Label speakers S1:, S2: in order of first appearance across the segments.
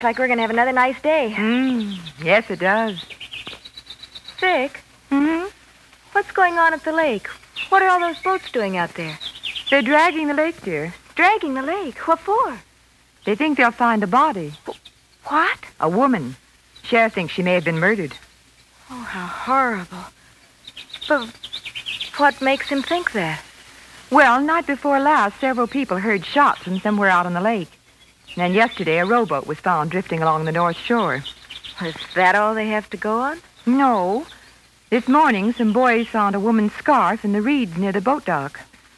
S1: like we're going to have another nice day.
S2: Yes, it does.
S1: Vic? What's going on at the lake? What are all those boats doing out there?
S2: They're dragging the lake, dear.
S1: Dragging the lake? What for?
S2: They think they'll find a body.
S1: What?
S2: A woman. Sheriff thinks she may have been murdered.
S1: Oh, how horrible. But what makes him think that?
S2: Well, night before last, several people heard shots from somewhere out on the lake. And then yesterday, a rowboat was found drifting along the north shore.
S1: Is that all they have to go on?
S2: No. This morning, some boys found a woman's scarf in the reeds near the boat dock.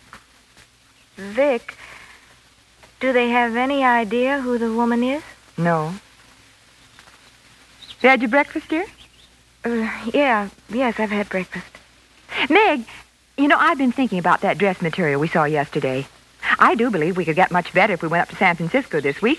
S1: Vic, do they have any idea who the woman is?
S2: No. You had your breakfast, dear?
S1: Yes, I've had breakfast.
S2: Meg, I've been thinking about that dress material we saw yesterday. I do believe we could get much better if we went up to San Francisco this week.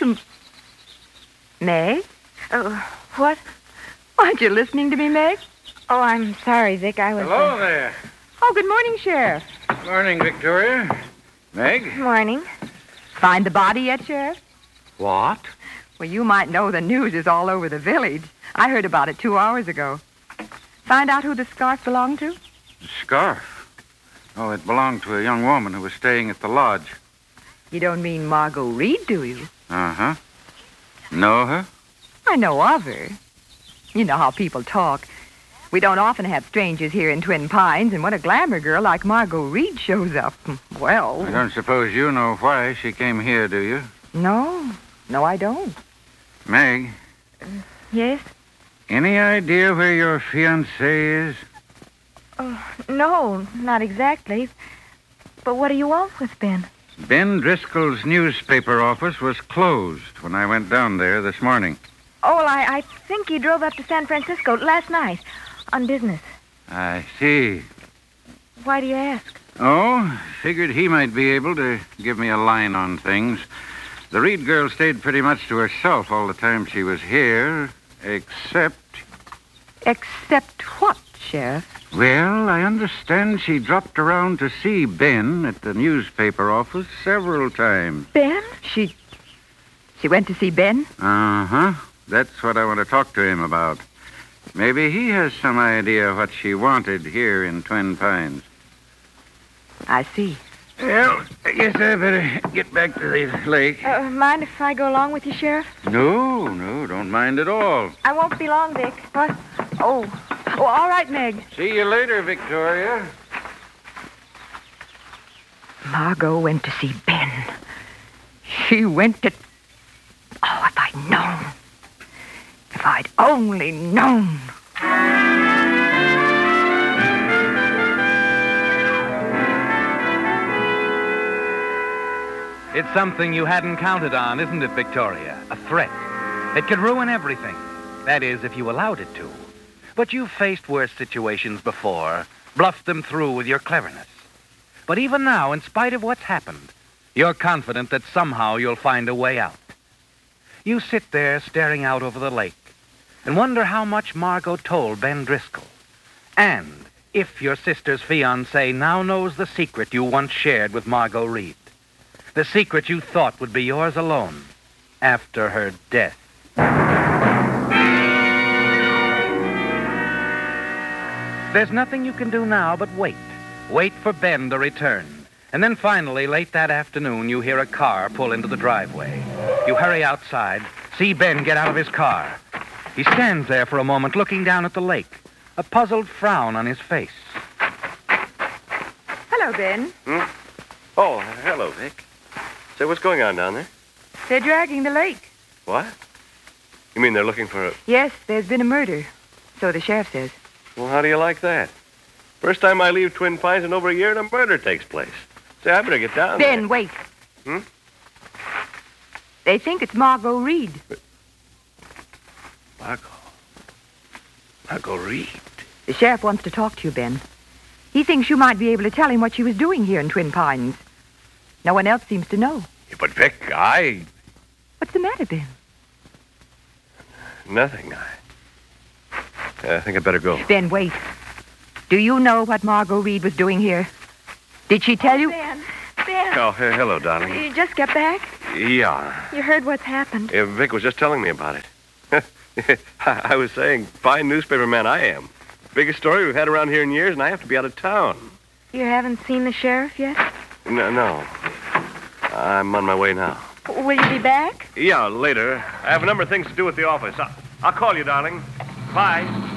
S2: Meg?
S1: What?
S2: Aren't you listening to me, Meg?
S1: Oh, I'm sorry, Vic. I was...
S3: Hello there.
S2: Oh, good morning, Sheriff.
S3: Morning, Victoria. Meg?
S1: Morning.
S2: Find the body yet, Sheriff?
S3: What?
S2: Well, you might know the news is all over the village. I heard about it 2 hours ago. Find out who the scarf belonged to?
S3: The scarf? Oh, it belonged to a young woman who was staying at the lodge.
S2: You don't mean Margot Reed, do you?
S3: Uh-huh. Know her?
S2: I know of her. You know how people talk. We don't often have strangers here in Twin Pines, and when a glamour girl like Margot Reed shows up, well...
S3: I don't suppose you know why she came here, do you?
S2: No, I don't.
S3: Meg?
S1: Yes?
S3: Any idea where your fiancé is?
S1: No, not exactly. But what do you want with Ben?
S3: Ben Driscoll's newspaper office was closed when I went down there this morning.
S1: Oh, well, I think he drove up to San Francisco last night on business.
S3: I see.
S1: Why do you ask?
S3: Oh, figured he might be able to give me a line on things. The Reed girl stayed pretty much to herself all the time she was here, except...
S2: Except what, Sheriff?
S3: Well, I understand she dropped around to see Ben at the newspaper office several times.
S2: Ben? She went to see Ben?
S3: Uh-huh. That's what I want to talk to him about. Maybe he has some idea what she wanted here in Twin Pines.
S2: I see.
S3: Well, I guess I better get back to the lake.
S1: Mind if I go along with you, Sheriff?
S3: No, don't mind at all.
S1: I won't be long, Vic.
S2: What? Oh, all right, Meg.
S3: See you later, Victoria.
S2: Margot went to see Ben. She went to... Oh, if I'd known. If I'd only known.
S4: It's something you hadn't counted on, isn't it, Victoria? A threat. It could ruin everything. That is, if you allowed it to. But you've faced worse situations before, bluffed them through with your cleverness. But even now, in spite of what's happened, you're confident that somehow you'll find a way out. You sit there staring out over the lake and wonder how much Margot told Ben Driscoll. And if your sister's fiancé now knows the secret you once shared with Margot Reed. The secret you thought would be yours alone after her death. There's nothing you can do now but wait. Wait for Ben to return. And then finally, late that afternoon, you hear a car pull into the driveway. You hurry outside, see Ben get out of his car. He stands there for a moment looking down at the lake, a puzzled frown on his face.
S2: Hello, Ben.
S5: Oh, hello, Vic. Say, what's going on down there?
S2: They're dragging the lake.
S5: What? You mean they're looking for a...
S2: Yes, there's been a murder. So the sheriff says.
S5: Well, how do you like that? First time I leave Twin Pines in over a year and a murder takes place. Say, I better get down
S2: Ben,
S5: there.
S2: wait. They think it's Margot Reed.
S5: Margot Reed?
S2: The sheriff wants to talk to you, Ben. He thinks you might be able to tell him what she was doing here in Twin Pines. No one else seems to know.
S5: Yeah, but, Vic,
S2: What's the matter, Ben?
S5: Nothing. I think I'd better go.
S2: Ben, wait. Do you know what Margot Reed was doing here? Did she tell you?
S1: Ben.
S5: Oh, hello, darling.
S1: You just got back?
S5: Yeah.
S1: You heard what's happened.
S5: Yeah, Vic was just telling me about it. I was saying, fine newspaper man I am. Biggest story we've had around here in years, and I have to be out of town.
S1: You haven't seen the sheriff yet?
S5: No. I'm on my way now.
S1: Will you be back?
S5: Yeah, later. I have a number of things to do at the office. I'll call you, darling. Bye.